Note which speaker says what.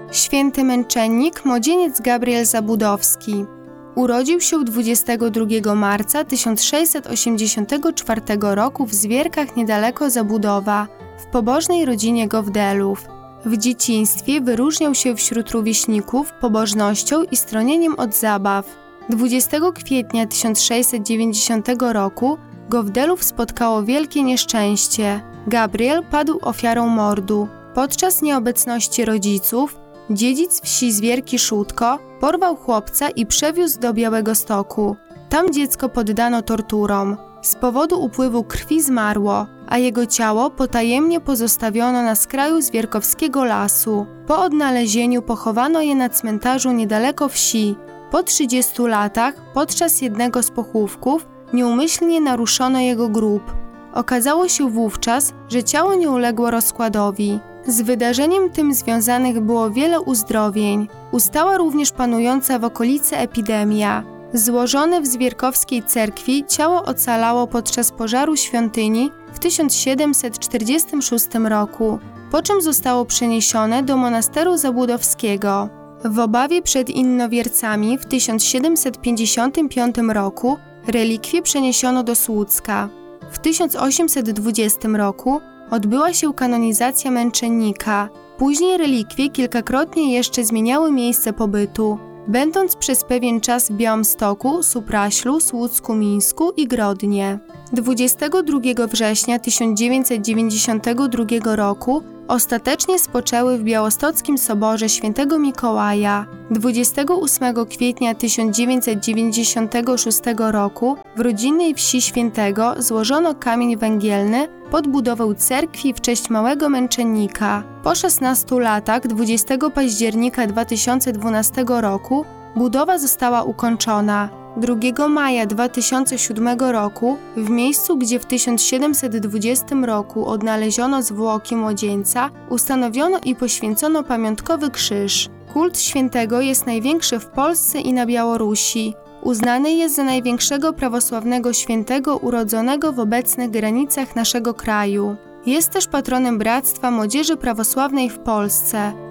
Speaker 1: Święty męczennik, młodzieniec Gabriel Zabudowski. Urodził się 22 marca 1684 roku w Zwierkach niedaleko Zabudowa, w pobożnej rodzinie Gowdelów. W dzieciństwie wyróżniał się wśród rówieśników pobożnością i stronieniem od zabaw. 20 kwietnia 1690 roku Gowdelów spotkało wielkie nieszczęście. Gabriel padł ofiarą mordu. Podczas nieobecności rodziców dziedzic wsi Zwierki Szutko porwał chłopca i przewiózł do Białegostoku. Tam dziecko poddano torturom. Z powodu upływu krwi zmarło, a jego ciało potajemnie pozostawiono na skraju Zwierkowskiego lasu. Po odnalezieniu pochowano je na cmentarzu niedaleko wsi. Po 30 latach, podczas jednego z pochówków, nieumyślnie naruszono jego grób. Okazało się wówczas, że ciało nie uległo rozkładowi. Z wydarzeniem tym związanych było wiele uzdrowień. Ustała również panująca w okolicy epidemia. Złożone w Zwierkowskiej cerkwi ciało ocalało podczas pożaru świątyni w 1746 roku, po czym zostało przeniesione do monasteru zabudowskiego. W obawie przed innowiercami w 1755 roku relikwie przeniesiono do Słucka. W 1820 roku odbyła się kanonizacja męczennika. Później relikwie kilkakrotnie jeszcze zmieniały miejsce pobytu, będąc przez pewien czas w Białymstoku, Supraślu, Słucku, Mińsku i Grodnie. 22 września 1992 roku ostatecznie spoczęły w Białostockim Soborze Świętego Mikołaja. 28 kwietnia 1996 roku w rodzinnej wsi Świętego złożono kamień węgielny pod budowę cerkwi w cześć małego męczennika. Po 16 latach, 20 października 2012 roku, budowa została ukończona. 2 maja 2007 roku, w miejscu, gdzie w 1720 roku odnaleziono zwłoki młodzieńca, ustanowiono i poświęcono pamiątkowy krzyż. Kult świętego jest największy w Polsce i na Białorusi. Uznany jest za największego prawosławnego świętego urodzonego w obecnych granicach naszego kraju. Jest też patronem Bractwa Młodzieży Prawosławnej w Polsce.